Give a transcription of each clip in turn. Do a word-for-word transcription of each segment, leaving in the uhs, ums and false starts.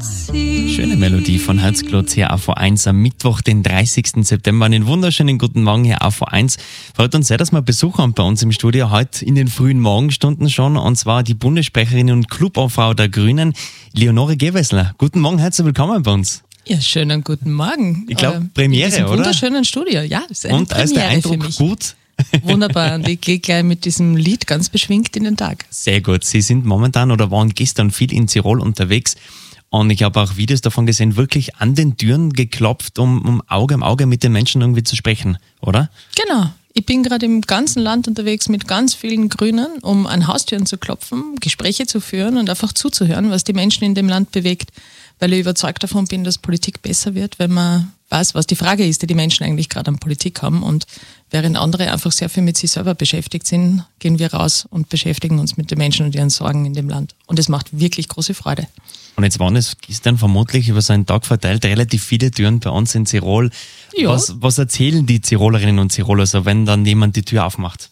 Schöne Melodie von Herzklotz hier A V eins am Mittwoch, den dreißigsten September. Einen wunderschönen guten Morgen hier A V eins. Freut uns sehr, dass wir Besuch haben bei uns im Studio, heute in den frühen Morgenstunden schon. Und zwar die Bundessprecherin und Clubobfrau der Grünen, Leonore Gewessler. Guten Morgen, herzlich willkommen bei uns. Ja, schönen guten Morgen. Ich glaube, Premiere, in diesem oder? Wunderschönen Studio, ja. Ist eine und Premiere ist der Eindruck für mich. gut? Wunderbar, und ich gehe gleich mit diesem Lied ganz beschwingt in den Tag. Sehr gut. Sie sind momentan oder waren gestern viel in Tirol unterwegs. Und ich habe auch Videos davon gesehen, wirklich an den Türen geklopft, um, um Auge um Auge mit den Menschen irgendwie zu sprechen, oder? Genau. Ich bin gerade im ganzen Land unterwegs mit ganz vielen Grünen, um an Haustüren zu klopfen, Gespräche zu führen und einfach zuzuhören, was die Menschen in dem Land bewegt. Weil ich überzeugt davon bin, dass Politik besser wird, wenn man weiß, was die Frage ist, die die Menschen eigentlich gerade an Politik haben. Und während andere einfach sehr viel mit sich selber beschäftigt sind, gehen wir raus und beschäftigen uns mit den Menschen und ihren Sorgen in dem Land. Und es macht wirklich große Freude. Und jetzt waren es gestern vermutlich über so einen Tag verteilt relativ viele Türen bei uns in Tirol. Ja. Was, was erzählen die Tirolerinnen und Tiroler so, wenn dann jemand die Tür aufmacht?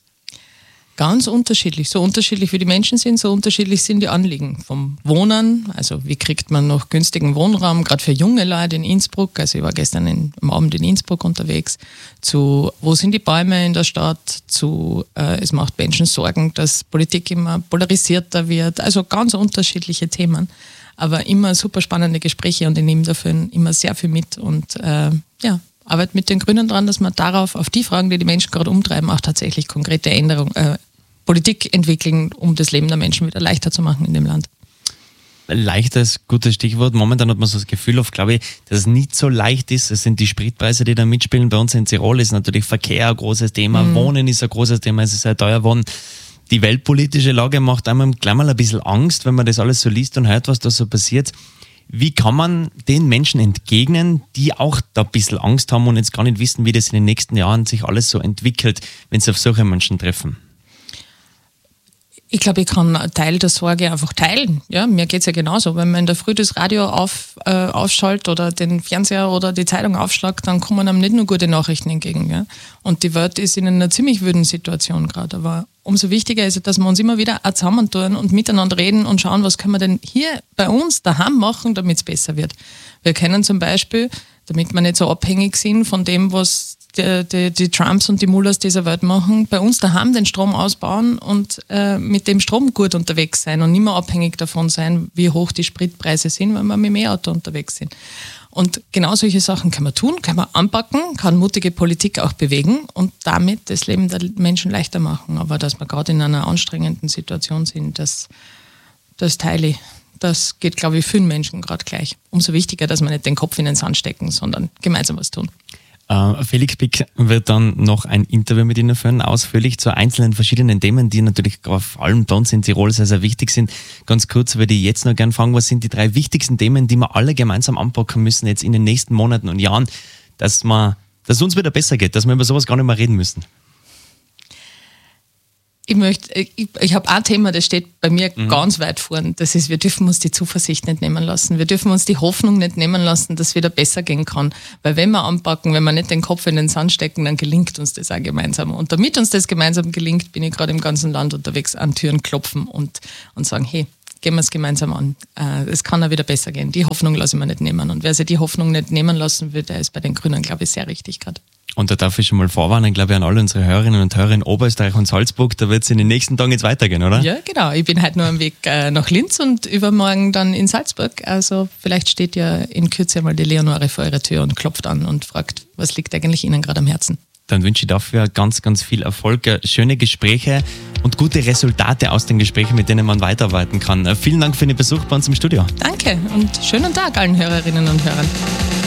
Ganz unterschiedlich. So unterschiedlich wie die Menschen sind, so unterschiedlich sind die Anliegen. Vom Wohnen, also wie kriegt man noch günstigen Wohnraum, gerade für junge Leute in Innsbruck, also ich war gestern in, am Abend in Innsbruck unterwegs, zu wo sind die Bäume in der Stadt, zu äh, es macht Menschen Sorgen, dass Politik immer polarisierter wird, also ganz unterschiedliche Themen, aber immer super spannende Gespräche und ich nehme dafür immer sehr viel mit und äh, ja, arbeite mit den Grünen dran, dass man darauf, auf die Fragen, die die Menschen gerade umtreiben, auch tatsächlich konkrete Änderungen, äh, Politik entwickeln, um das Leben der Menschen wieder leichter zu machen in dem Land. Leichter ist ein gutes Stichwort. Momentan hat man so das Gefühl oft, glaube ich, dass es nicht so leicht ist. Es sind die Spritpreise, die da mitspielen. Bei uns in Tirol ist natürlich Verkehr ein großes Thema, mhm. Wohnen ist ein großes Thema, es ist sehr teuer geworden. Die weltpolitische Lage macht einem gleich mal ein bisschen Angst, wenn man das alles so liest und hört, was da so passiert. Wie kann man den Menschen entgegnen, die auch da ein bisschen Angst haben und jetzt gar nicht wissen, wie das in den nächsten Jahren sich alles so entwickelt, wenn sie auf solche Menschen treffen? Ich glaube, ich kann einen Teil der Sorge einfach teilen. Ja, mir geht es ja genauso. Wenn man in der Früh das Radio auf, äh, aufschaltet oder den Fernseher oder die Zeitung aufschlagt, dann kommen einem nicht nur gute Nachrichten entgegen. Ja? Und die Welt ist in einer ziemlich wüden Situation gerade. Aber umso wichtiger ist es, dass wir uns immer wieder auch zusammentun und miteinander reden und schauen, was können wir denn hier bei uns daheim machen, damit es besser wird. Wir können zum Beispiel, damit wir nicht so abhängig sind von dem, was die, die, die Trumps und die Mullers dieser Welt machen, bei uns daheim den Strom ausbauen und äh, mit dem Strom gut unterwegs sein und nicht mehr abhängig davon sein, wie hoch die Spritpreise sind, wenn wir mit dem E-Auto unterwegs sind. Und genau solche Sachen kann man tun, kann man anpacken, kann mutige Politik auch bewegen und damit das Leben der Menschen leichter machen. Aber dass wir gerade in einer anstrengenden Situation sind, das, das teile ich. Das geht, glaube ich, vielen Menschen gerade gleich. Umso wichtiger, dass wir nicht den Kopf in den Sand stecken, sondern gemeinsam was tun. Uh, Felix Pick wird dann noch ein Interview mit Ihnen führen, ausführlich zu einzelnen verschiedenen Themen, die natürlich vor allem bei uns in Tirol sehr, sehr wichtig sind. Ganz kurz würde ich jetzt noch gerne fragen, was sind die drei wichtigsten Themen, die wir alle gemeinsam anpacken müssen jetzt in den nächsten Monaten und Jahren, dass man, dass es uns wieder besser geht, dass wir über sowas gar nicht mehr reden müssen? Ich möchte, ich, ich habe ein Thema, das steht bei mir mhm. ganz weit vorn. Das ist, wir dürfen uns die Zuversicht nicht nehmen lassen. Wir dürfen uns die Hoffnung nicht nehmen lassen, dass es wieder besser gehen kann. Weil wenn wir anpacken, wenn wir nicht den Kopf in den Sand stecken, dann gelingt uns das auch gemeinsam. Und damit uns das gemeinsam gelingt, bin ich gerade im ganzen Land unterwegs, an Türen klopfen und, und sagen, hey, gehen wir es gemeinsam an. Es kann auch wieder besser gehen. Die Hoffnung lasse ich mir nicht nehmen. Und wer sich die Hoffnung nicht nehmen lassen will, der ist bei den Grünen, glaube ich, sehr richtig gerade. Und da darf ich schon mal vorwarnen, glaube ich, an alle unsere Hörerinnen und Hörer in Oberösterreich und Salzburg, da wird es in den nächsten Tagen jetzt weitergehen, oder? Ja, genau. Ich bin heute nur am Weg äh, nach Linz und übermorgen dann in Salzburg. Also vielleicht steht ja in Kürze mal die Leonore vor ihrer Tür und klopft an und fragt, was liegt eigentlich Ihnen gerade am Herzen? Dann wünsche ich dafür ganz, ganz viel Erfolg, schöne Gespräche und gute Resultate aus den Gesprächen, mit denen man weiterarbeiten kann. Vielen Dank für den Besuch bei uns im Studio. Danke und schönen Tag allen Hörerinnen und Hörern.